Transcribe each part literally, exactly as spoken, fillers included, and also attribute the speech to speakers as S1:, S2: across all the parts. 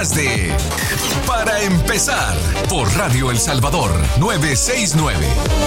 S1: De Para Empezar por Radio El Salvador novecientos sesenta y nueve.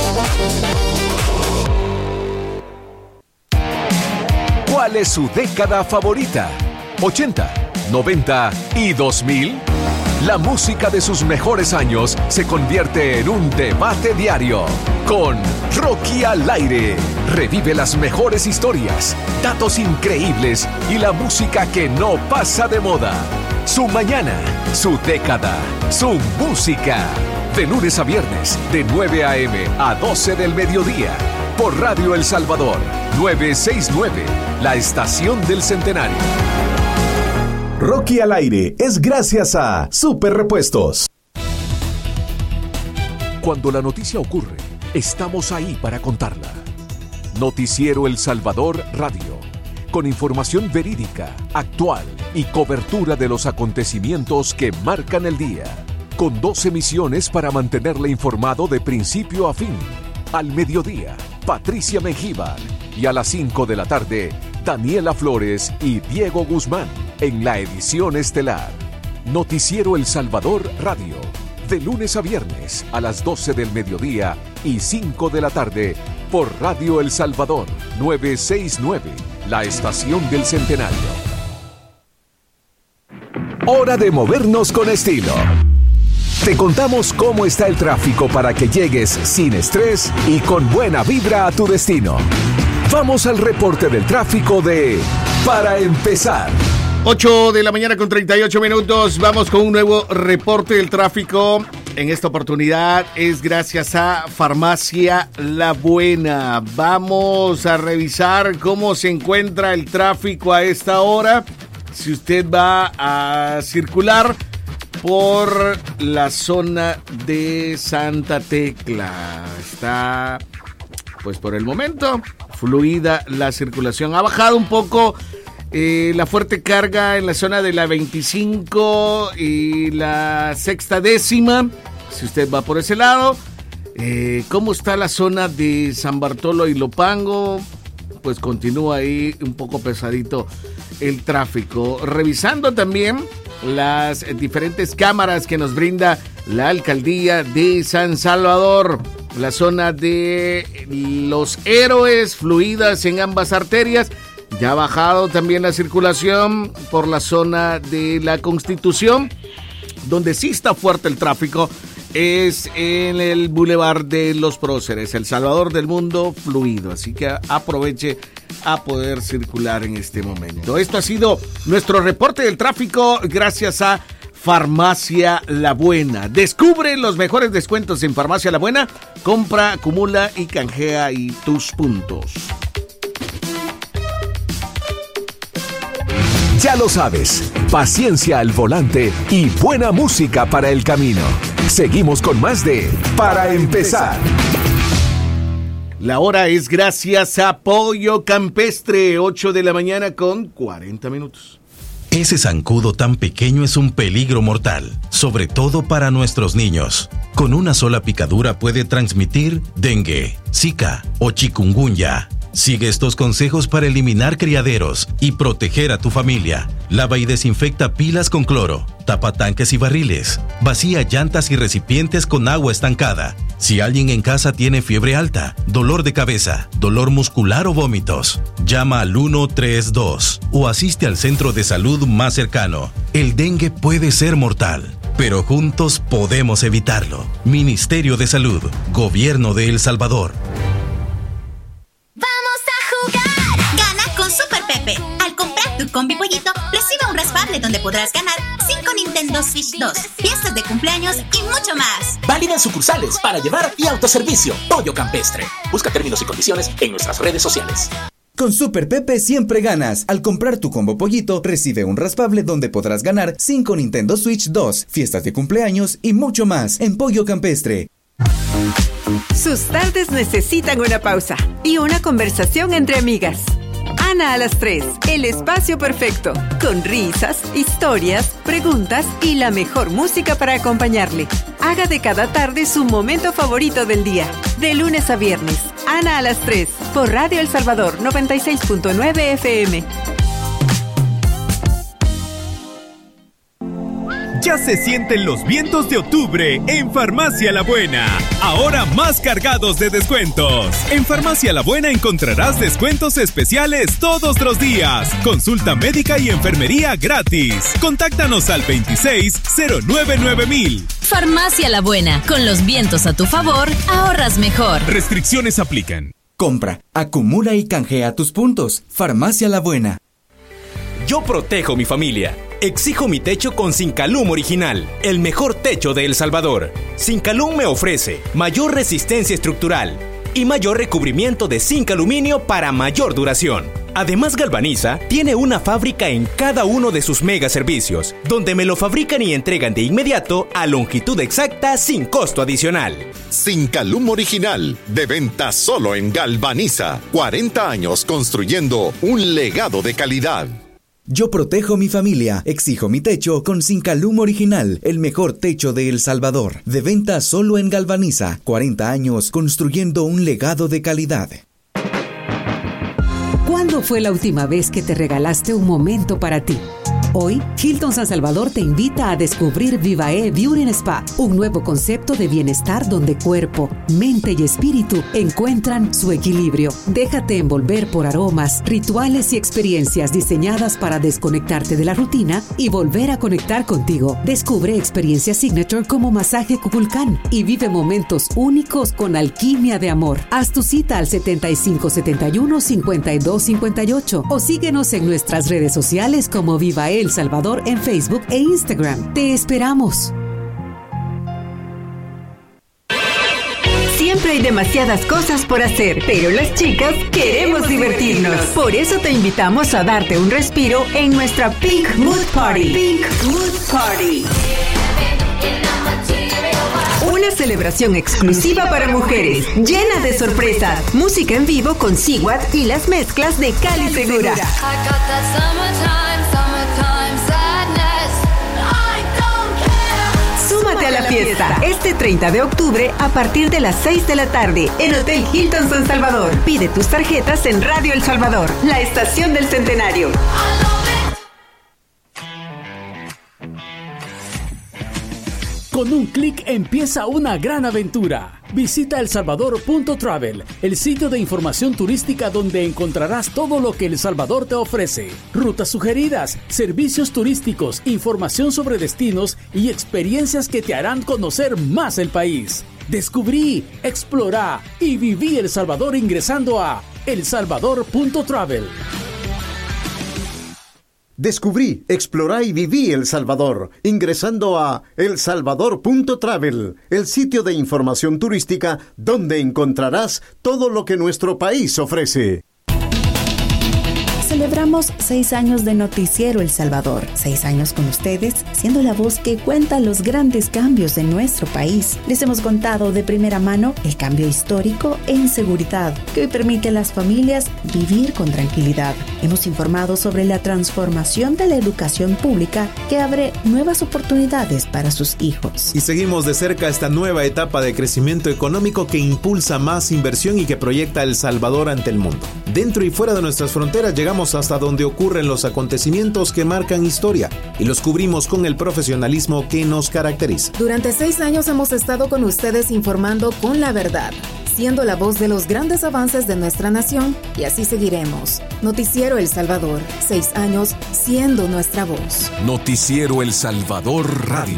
S1: ¿Cuál es su década favorita? ¿ochenta, noventa y dos mil? La música de sus mejores años se convierte en un debate diario con Rocky al aire. Revive las mejores historias, datos increíbles y la música que no pasa de moda. Su mañana, su década, su música. De lunes a viernes, de nueve a.m. a doce del mediodía. Por Radio El Salvador, novecientos sesenta y nueve, la estación del centenario.
S2: Rocky al aire es gracias a Super Repuestos.
S1: Cuando la noticia ocurre, estamos ahí para contarla. Noticiero El Salvador Radio. Con información verídica, actual y cobertura de los acontecimientos que marcan el día. Con dos emisiones para mantenerle informado de principio a fin. Al mediodía, Patricia Mengíbar. Y a las cinco de la tarde, Daniela Flores y Diego Guzmán en la edición estelar. Noticiero El Salvador Radio. De lunes a viernes a las doce del mediodía y cinco de la tarde por Radio El Salvador novecientos sesenta y nueve. La estación del centenario. Hora de movernos con estilo. Te contamos cómo está el tráfico para que llegues sin estrés y con buena vibra a tu destino. Vamos al reporte del tráfico de Para Empezar.
S3: ocho de la mañana con treinta y ocho minutos. Vamos con un nuevo reporte del tráfico. En esta oportunidad es gracias a Farmacia La Buena. Vamos a revisar cómo se encuentra el tráfico a esta hora. Si usted va a circular por la zona de Santa Tecla, está, pues por el momento, fluida la circulación. Ha bajado un poco eh, la fuerte carga en la zona de la veinticinco y la sexta décima. Si usted va por ese lado, eh, ¿cómo está la zona de San Bartolo y Lopango? Pues continúa ahí un poco pesadito el tráfico. Revisando también las diferentes cámaras que nos brinda la alcaldía de San Salvador. La zona de Los Héroes, fluidas en ambas arterias. Ya ha bajado también la circulación por la zona de la Constitución. Donde sí está fuerte el tráfico es en el Boulevard de los Próceres, El Salvador del Mundo, fluido. Así que aproveche a poder circular en este momento. Esto ha sido nuestro reporte del tráfico gracias a Farmacia La Buena. Descubre los mejores descuentos en Farmacia La Buena. Compra, acumula y canjea y tus puntos.
S1: Ya lo sabes, paciencia al volante y buena música para el camino. Seguimos con más de Para Empezar.
S3: La hora es gracias a Pollo Campestre, ocho de la mañana con cuarenta minutos.
S4: Ese zancudo tan pequeño es un peligro mortal, sobre todo para nuestros niños. Con una sola picadura puede transmitir dengue, zika o chikungunya. Sigue estos consejos para eliminar criaderos y proteger a tu familia. Lava y desinfecta pilas con cloro, tapa tanques y barriles, vacía llantas y recipientes con agua estancada. Si alguien en casa tiene fiebre alta, dolor de cabeza, dolor muscular o vómitos, llama al uno tres dos o asiste al centro de salud más cercano. El dengue puede ser mortal, pero juntos podemos evitarlo. Ministerio de Salud, Gobierno de El Salvador.
S5: Al comprar tu combi pollito, recibe un raspable donde podrás ganar cinco Nintendo Switch dos, fiestas de cumpleaños y mucho más.
S6: Válida en sucursales, para llevar y autoservicio. Pollo Campestre. Busca términos y condiciones en nuestras redes sociales.
S7: Con Super Pepe siempre ganas. Al comprar tu combo pollito, recibe un raspable donde podrás ganar cinco Nintendo Switch dos, fiestas de cumpleaños y mucho más en Pollo Campestre.
S8: Sus tardes necesitan una pausa y una conversación entre amigas. Ana a las tres, el espacio perfecto, con risas, historias, preguntas y la mejor música para acompañarle. Haga de cada tarde su momento favorito del día. De lunes a viernes, Ana a las tres, por Radio El Salvador noventa y seis punto nueve F M.
S9: Ya se sienten los vientos de octubre en Farmacia La Buena. Ahora más cargados de descuentos. En Farmacia La Buena encontrarás descuentos especiales todos los días. Consulta médica y enfermería gratis. Contáctanos al veintiséis cero nueve nueve mil.
S10: Farmacia La Buena. Con los vientos a tu favor, ahorras mejor.
S9: Restricciones aplican.
S7: Compra, acumula y canjea tus puntos. Farmacia La Buena.
S11: Yo protejo mi familia. Exijo mi techo con Sincalum Original, el mejor techo de El Salvador. Sincalum me ofrece mayor resistencia estructural y mayor recubrimiento de zinc aluminio para mayor duración. Además, Galvaniza tiene una fábrica en cada uno de sus mega servicios, donde me lo fabrican y entregan de inmediato a longitud exacta sin costo adicional.
S12: Sincalum Original, de venta solo en Galvaniza. cuarenta años construyendo un legado de calidad.
S7: Yo protejo mi familia, exijo mi techo con Sincalum Original, el mejor techo de El Salvador. De venta solo en Galvaniza, cuarenta años construyendo un legado de calidad.
S13: ¿Cuándo fue la última vez que te regalaste un momento para ti? Hoy, Hilton San Salvador te invita a descubrir Vivae Beauty and Spa, un nuevo concepto de bienestar donde cuerpo, mente y espíritu encuentran su equilibrio. Déjate envolver por aromas, rituales y experiencias diseñadas para desconectarte de la rutina y volver a conectar contigo. Descubre experiencias signature como masaje Kukulkan y vive momentos únicos con alquimia de amor. Haz tu cita al setenta y cinco setenta y uno cincuenta y dos cincuenta y ocho o síguenos en nuestras redes sociales como Vivae El Salvador en Facebook e Instagram. Te esperamos.
S8: Siempre hay demasiadas cosas por hacer, pero las chicas queremos divertirnos. Por eso te invitamos a darte un respiro en nuestra Pink Mood Party. Pink Mood Party. Una celebración exclusiva para mujeres, llena de sorpresas, música en vivo con Sigwat y las mezclas de Cali Segura. Súmate a la fiesta este treinta de octubre a partir de las seis de la tarde en Hotel Hilton San Salvador. Pide tus tarjetas en Radio El Salvador, la estación del centenario.
S14: Con un clic empieza una gran aventura. Visita el salvador punto travel, el sitio de información turística donde encontrarás todo lo que El Salvador te ofrece. Rutas sugeridas, servicios turísticos, información sobre destinos y experiencias que te harán conocer más el país. Descubrí, explorá y viví El Salvador ingresando a el salvador punto travel.
S15: Descubrí, explorá y viví El Salvador, ingresando a el salvador punto travel, el sitio de información turística donde encontrarás todo lo que nuestro país ofrece.
S16: Celebramos seis años de Noticiero El Salvador. Seis años con ustedes, siendo la voz que cuenta los grandes cambios de nuestro país. Les hemos contado de primera mano el cambio histórico en seguridad, que hoy permite a las familias vivir con tranquilidad. Hemos informado sobre la transformación de la educación pública que abre nuevas oportunidades para sus hijos.
S17: Y seguimos de cerca esta nueva etapa de crecimiento económico que impulsa más inversión y que proyecta a El Salvador ante el mundo. Dentro y fuera de nuestras fronteras llegamos hasta donde ocurren los acontecimientos que marcan historia y los cubrimos con el profesionalismo que nos caracteriza.
S18: Durante seis años hemos estado con ustedes informando con la verdad, siendo la voz de los grandes avances de nuestra nación, y así seguiremos. Noticiero El Salvador, seis años siendo nuestra voz.
S1: Noticiero El Salvador Radio.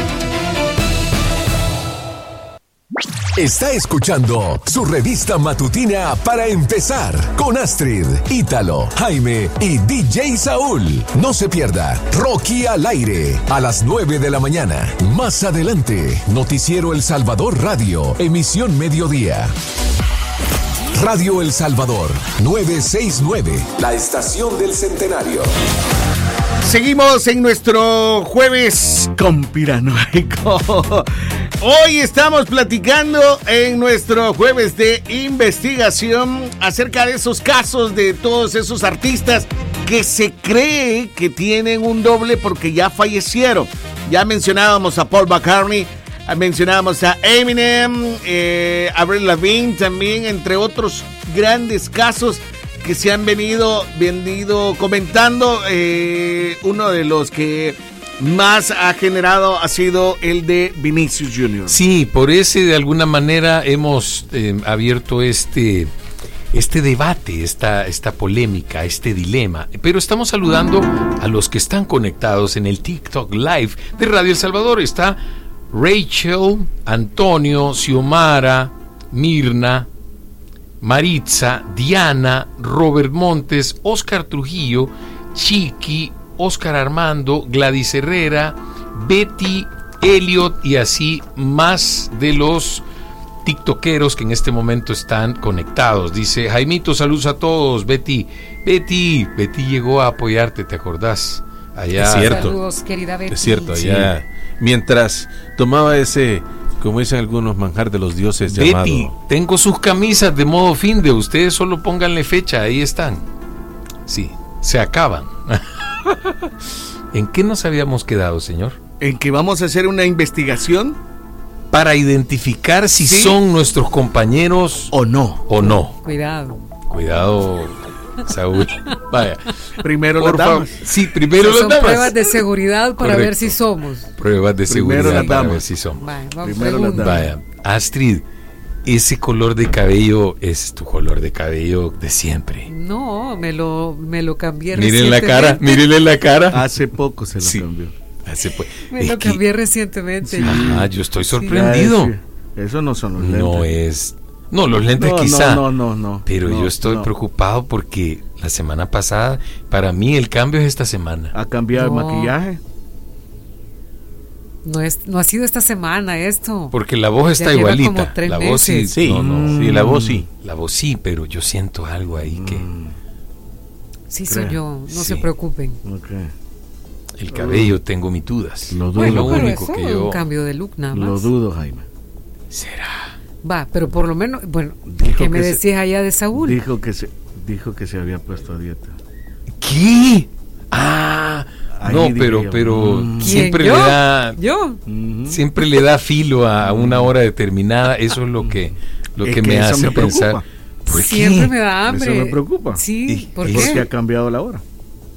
S1: Está escuchando su revista matutina Para Empezar con Astrid, Ítalo, Jaime y D J Saúl. No se pierda Rocky al aire a las nueve de la mañana. Más adelante, Noticiero El Salvador Radio, emisión mediodía. Radio El Salvador, novecientos sesenta y nueve, la estación del centenario.
S3: Seguimos en nuestro jueves conspiranoico. Hoy estamos platicando en nuestro jueves de investigación acerca de esos casos de todos esos artistas que se cree que tienen un doble porque ya fallecieron. Ya mencionábamos a Paul McCartney, mencionábamos a Eminem, eh, Avril Lavigne también, entre otros grandes casos que se han venido, venido comentando. Eh, uno de los que más ha generado ha sido el de Vinicius Junior
S19: Sí, por ese de alguna manera hemos eh, abierto este, este debate, esta, esta polémica, este dilema. Pero estamos saludando a los que están conectados en el TikTok Live de Radio El Salvador. Está Rachel, Antonio, Xiomara, Mirna, Maritza, Diana, Robert Montes, Oscar Trujillo, Chiqui, Oscar Armando, Gladys Herrera, Betty, Elliot y así más de los tiktokeros que en este momento están conectados. Dice Jaimito, saludos a todos. Betty, Betty, Betty llegó a apoyarte, ¿te acordás? Allá.
S20: Es cierto. Saludos, querida Betty.
S17: Es cierto, allá. Sí. Mientras tomaba ese, como dicen algunos, manjar de los dioses
S19: Betty,
S17: llamado.
S19: Tengo sus camisas de modo fin de ustedes, solo pónganle fecha, ahí están. Sí, se acaban. ¿En qué nos habíamos quedado, señor?
S3: En que vamos a hacer una investigación
S19: para identificar si ¿sí? son nuestros compañeros
S3: o no.
S19: O no.
S20: Cuidado.
S19: Cuidado, Saúl. Vaya.
S3: Primero las damas.
S19: Sí, primero las
S20: son
S19: damas.
S20: Pruebas de seguridad para
S19: Correcto.
S20: ver si somos.
S19: Pruebas de
S3: Primero
S19: seguridad para
S3: damas.
S19: ver si somos.
S20: Vaya,
S3: primero las damas.
S19: Vaya, Astrid, ese color de cabello es tu color de cabello de siempre.
S20: No, me lo, me lo cambié
S19: Miren
S20: recientemente.
S19: la cara, miren la cara.
S3: Hace poco se lo
S19: sí.
S3: cambió.
S19: Hace po-
S20: Me
S19: es
S20: lo
S19: que,
S20: cambié recientemente.
S19: ah, yo estoy sorprendido.
S3: Sí, eso no son los lentes.
S19: No es. No, los lentes
S3: no,
S19: quizá.
S3: No, no, no, no.
S19: Pero
S3: no,
S19: yo estoy
S3: no.
S19: preocupado porque la semana pasada, para mí el cambio es esta semana.
S3: ¿Ha cambiado
S20: No.
S3: el maquillaje?
S20: No es, no ha sido esta semana esto.
S19: Porque la voz está
S20: Ya lleva
S19: igualita.
S20: como tres
S19: La voz sí,
S20: meses.
S17: Sí,
S19: no, no.
S17: sí, la voz sí.
S19: La voz sí, pero yo siento algo ahí que
S20: Sí, soy
S3: Creo.
S20: yo, no
S19: Sí.
S20: se preocupen.
S3: Okay.
S19: el cabello tengo mis dudas.
S3: Lo dudo.
S19: Es lo
S20: Pero
S19: único
S20: eso
S19: que
S20: es
S19: yo
S20: un cambio de look nada más.
S3: Lo dudo, Jaime.
S19: será.
S20: Va, pero por lo menos, bueno,
S3: Dijo
S20: ¿qué me
S3: que se-
S20: decías allá de Saúl?
S3: Dijo que se dijo que se había puesto a dieta.
S19: ¿Qué? Ah,
S3: Ahí
S19: no,
S3: dije
S19: pero
S3: yo,
S19: pero
S3: mm.
S19: siempre
S20: ¿Quién?
S19: le
S20: ¿Yo?
S19: da
S20: ¿Yo?
S19: siempre le da filo a una hora determinada. Eso es lo que lo
S3: Es
S19: que,
S3: que
S19: me
S3: eso
S19: hace
S3: me preocupa.
S19: pensar. ¿Por
S20: Siempre
S19: qué?
S20: me da hambre.
S3: Eso me preocupa.
S20: Sí, ¿por
S19: Y-
S20: qué?
S3: Porque ha cambiado la hora.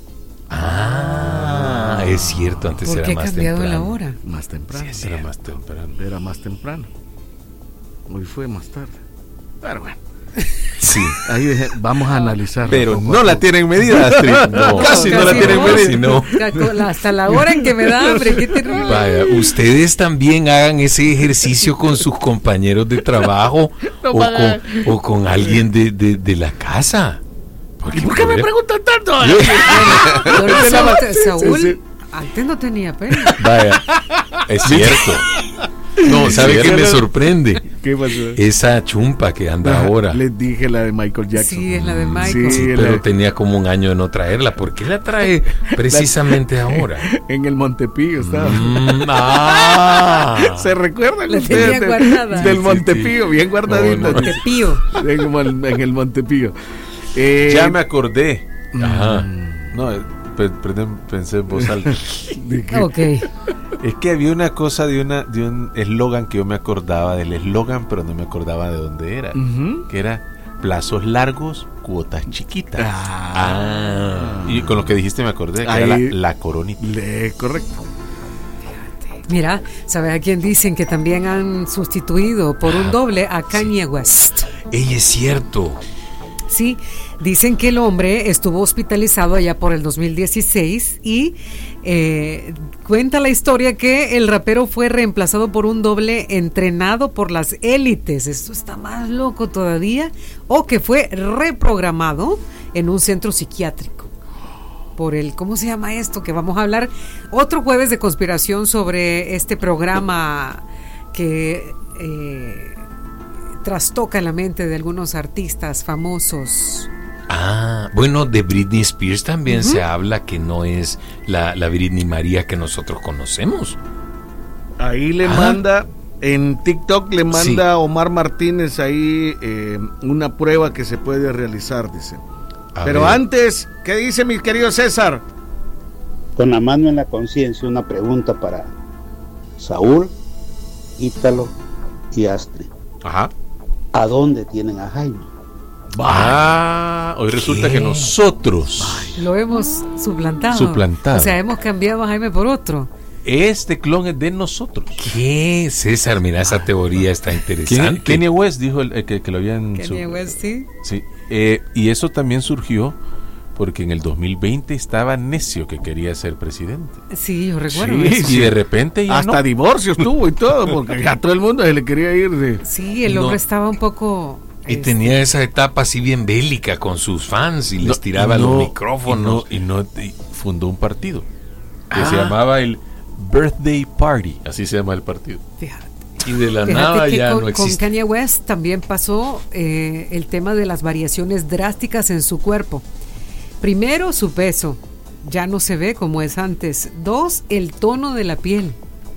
S19: Ah, es cierto, antes
S20: ¿Por
S19: era
S20: qué ha
S19: más
S20: cambiado
S19: temprano.
S20: la hora?
S3: Más temprano.
S19: Sí,
S3: era
S19: era
S3: más temprano. Era más temprano. Hoy fue más tarde. Pero bueno.
S19: Sí.
S3: Ahí dejé- vamos a analizar.
S17: Pero no la tienen medida, Astrid.
S19: No,
S17: Casi no la
S20: Casi
S17: tienen
S20: no.
S17: medida.
S19: Si no.
S20: Hasta la hora en que me da hambre, qué terrible.
S19: Vaya, ustedes también hagan ese ejercicio con sus compañeros de trabajo
S3: No
S19: o,
S3: para-
S19: con, o con alguien de, de, de la casa.
S3: ¿Y por qué me preguntan tanto?
S20: Yo no sé, usted, Saúl,
S3: Sí, sí.
S20: antes no tenía pelo.
S19: Vaya, es cierto. No, ¿sabe qué me sorprende?
S3: ¿Qué pasó?
S19: Esa chumpa que anda ahora.
S3: Les dije la de Michael Jackson.
S20: Sí, es la de Michael.
S19: Sí,
S3: la-
S19: pero tenía como un año de no traerla. ¿Por qué la trae precisamente ahora?
S3: En el Montepío estaba.
S19: Mm, ah.
S3: ¿Se recuerdan
S20: La
S3: ustedes
S20: tenía
S3: de-
S20: guardada.
S3: del
S19: Sí,
S3: Montepío? Bien guardadita.
S19: No, no.
S20: Montepío.
S3: En, el Mon- en el Montepío. Eh,
S17: Ya me acordé.
S19: Ajá.
S17: No, eh, pe- perdón, pensé en voz alta.
S3: ¿de qué?
S20: Ok.
S17: Es que había una cosa de una de un eslogan que yo me acordaba del eslogan, pero no me acordaba de dónde era.
S3: Ujú.
S17: Que era plazos largos, cuotas chiquitas.
S3: Ah.
S17: Y con lo que dijiste me acordé, que era la,
S3: Ahí-
S17: la coronita.
S3: Le- correcto.
S20: Mira, ¿sabes a quién dicen que también han sustituido por un doble a Kanye West?
S19: Ey, es cierto.
S20: Sí, dicen que el hombre estuvo hospitalizado allá por el dos mil dieciséis y eh, cuenta la historia que el rapero fue reemplazado por un doble entrenado por las élites. Esto está más loco todavía. O que fue reprogramado en un centro psiquiátrico. Por el, ¿cómo se llama esto? Que vamos a hablar otro jueves de conspiración sobre este programa que eh, trastoca la mente de algunos artistas famosos.
S19: Ah, bueno, de Britney Spears también
S20: Ujú.
S19: se habla que no es la, la Britney María que nosotros conocemos.
S3: Ahí le
S19: Ah.
S3: manda, en TikTok le manda Omar Martínez ahí eh, una prueba que se puede realizar, dice.
S19: A
S3: Pero
S19: ver.
S3: antes, ¿qué dice mi querido César?
S21: Con la mano en la conciencia, una pregunta para Saúl, Ítalo y Astrid.
S17: Ajá.
S21: ¿A dónde tienen a Jaime?
S19: Ah, hoy resulta
S20: ¿Qué?
S19: que nosotros
S20: Lo hemos suplantado.
S19: Suplantado.
S20: O sea, hemos cambiado a Jaime por otro.
S2: Este clon es de nosotros.
S19: ¿Qué, César? Mira, esa teoría está interesante.
S2: Kanye West dijo el, el que, que lo habían...
S20: Kanye West, sí.
S2: Sí, eh, y eso también surgió porque en el dos mil veinte estaba necio que quería ser presidente.
S20: Sí, yo recuerdo
S2: Sí,
S20: eso.
S2: y de repente ya
S3: Hasta
S2: no.
S3: divorcios tuvo y todo, porque a todo el mundo se le quería ir de...
S20: Sí, el
S19: No.
S20: hombre estaba un poco...
S19: Y tenía esa etapa así bien bélica con sus fans y les tiraba
S2: no,
S19: los micrófonos.
S2: Y, no, y, no, y fundó un partido que
S19: Ah.
S2: se llamaba el Birthday Party, así se llama el partido.
S20: Fíjate.
S19: Y de la
S20: Fíjate
S19: nada
S20: que
S19: ya
S20: con,
S19: no
S20: con
S19: existe.
S20: Kanye West también pasó eh, el tema de las variaciones drásticas en su cuerpo. Primero, su peso. Ya no se ve como es antes. Dos, el tono de la piel.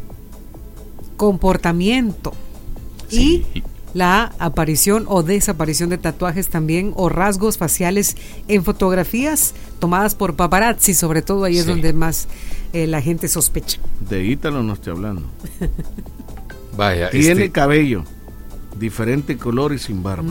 S20: Comportamiento.
S2: Sí.
S20: Y la aparición o desaparición de tatuajes también o rasgos faciales en fotografías tomadas por paparazzi, sobre todo ahí es
S3: Sí.
S20: donde más eh, la gente sospecha.
S3: De Ítalo no estoy hablando.
S19: Vaya,
S3: Tiene
S19: este-
S3: cabello, diferente color y sin barba.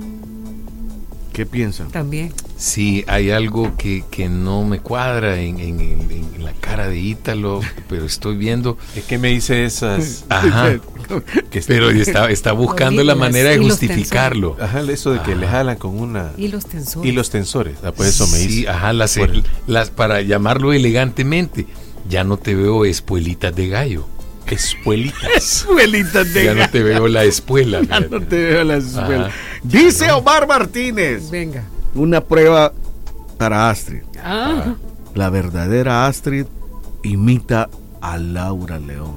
S3: ¿Qué piensan?
S20: También.
S19: Sí, hay algo que, que no me cuadra en, en- en- en la cara de Ítalo, pero estoy viendo.
S2: Es que me hice esas.
S19: Ajá.
S2: que
S19: Pero está, está buscando la
S20: Horribles.
S19: manera de
S20: Y los
S19: justificarlo.
S2: Ajá, eso de que le jalan con una.
S20: Y los tensores.
S2: Y los tensores. Ah, pues eso me
S19: Sí,
S2: hice.
S19: ajá, las,
S2: Por-
S19: las, para llamarlo elegantemente, ya no te veo espuelitas de gallo.
S2: Espuelitas.
S3: Espuelitas de
S19: Ya no
S3: gallo.
S19: te veo la espuela.
S3: Ya no te veo las
S19: Ajá.
S3: espuelas. Dice Omar Martínez.
S20: Venga.
S3: Una prueba para Astrid.
S20: Ah.
S3: La verdadera Astrid imita a Laura León.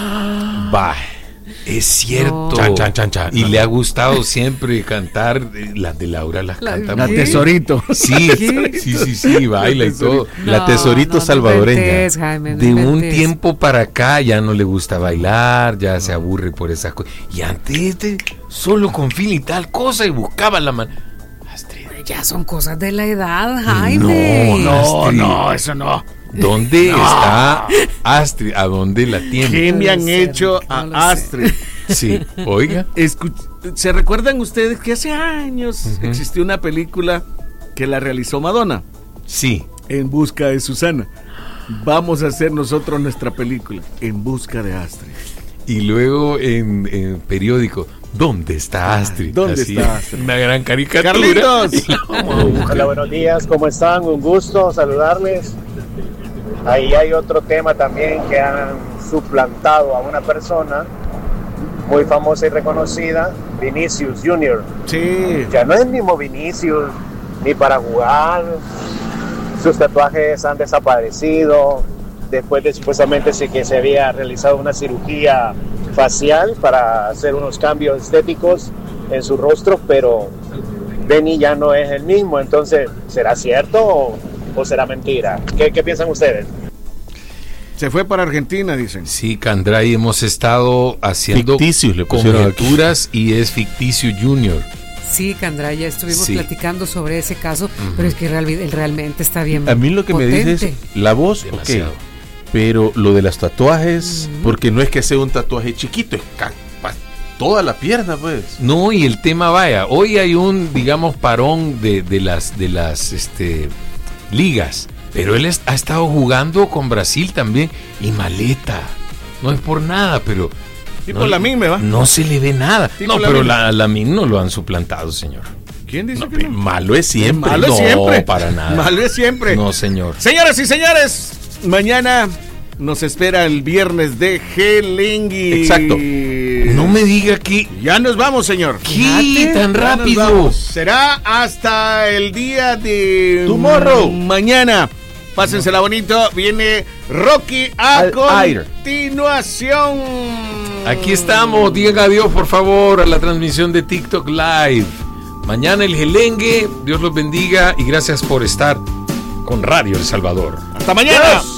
S19: Va. Es cierto.
S3: No. Chan, chan, chan, chan.
S19: Y le ha gustado siempre cantar. eh, Las de Laura las
S3: La-
S19: canta
S3: La
S19: muy bien.
S3: Tesorito.
S19: Sí,
S3: ¿Qué?
S19: sí, sí, sí, baila y todo.
S20: No,
S19: la tesorito
S20: no, no
S19: salvadoreña.
S20: inventes, Jaime, no
S19: de un
S20: inventes.
S19: tiempo para acá ya no le gusta bailar, ya se aburre por esas cosas. Y antes de, solo con fin y tal cosa y buscaba la mano.
S20: Ya son cosas de la edad, Jaime.
S19: No,
S3: No, no, eso no.
S19: ¿Dónde
S3: No.
S19: está Astrid? ¿A dónde la tiene?
S3: ¿Qué me han hecho
S20: no lo
S3: a
S20: sé.
S3: Astrid?
S19: Sí, oiga.
S3: Escuch- ¿Se recuerdan ustedes que hace años
S19: Ujú.
S3: existió una película que la realizó Madonna?
S19: Sí.
S3: En busca de Susana. Vamos a hacer nosotros nuestra película, En busca de Astrid.
S19: Y luego en, en periódico, ¿dónde está Astrid?
S3: ¿dónde
S19: Así,
S3: está Astrid?
S19: Una gran caricatura.
S3: Carlitos.
S19: Y la vamos a buscar.
S22: Hola, buenos días, ¿cómo están? Un gusto saludarles. Ahí hay otro tema también que han suplantado a una persona muy famosa y reconocida, Vinicius Junior
S3: Sí.
S22: Ya no es el mismo Vinicius, ni para jugar. Sus tatuajes han desaparecido después de supuestamente sí que se había realizado una cirugía facial para hacer unos cambios estéticos en su rostro, pero Benny ya no es el mismo. Entonces, ¿será cierto o, o será mentira? ¿Qué, qué piensan ustedes?
S3: Se fue para Argentina, dicen.
S19: Sí, Candray, hemos estado haciendo
S2: Ficticios le pusieron aquí.
S19: conjeturas y es ficticio Junior.
S20: Sí, Candra, ya estuvimos
S19: Sí.
S20: platicando sobre ese caso, pero es que real- él realmente está bien.
S2: A mí lo que me
S20: potente.
S2: dice es la voz,
S19: Demasiado.
S2: ok. Pero lo de las tatuajes, porque no es que sea un tatuaje chiquito, es ca- pa- toda la pierna, pues.
S19: No, y el tema, vaya, hoy hay un, digamos, parón de, de las, de las este, ligas, pero él es- ha estado jugando con Brasil también y maleta. No es por nada, pero...
S3: Tipo
S19: no,
S3: Lamine, ¿me va?
S19: No se le ve nada.
S3: Tipo
S19: no, pero
S3: Lamine.
S19: la, Lamine no lo han suplantado, señor.
S3: ¿Quién dice
S19: No,
S3: que no?
S19: Malo es siempre.
S3: Malo es
S19: no,
S3: siempre.
S19: para nada.
S3: Malo es siempre.
S19: No, señor.
S3: Señoras y señores, mañana nos espera el viernes de Gelingui.
S19: Exacto. No me diga que...
S3: Ya nos vamos, señor.
S19: ¿Qué? Tan
S3: Ya nos
S19: rápido.
S3: vamos. Será hasta el día de
S2: Tomorrow.
S3: mañana. Pásensela bonito. Viene Rocky a
S2: Al aire.
S3: continuación.
S19: Aquí estamos. Digan adiós, por favor, a la transmisión de TikTok Live. Mañana el Gelengue. Dios los bendiga y gracias por estar con Radio El Salvador.
S3: Hasta mañana.
S19: Dios.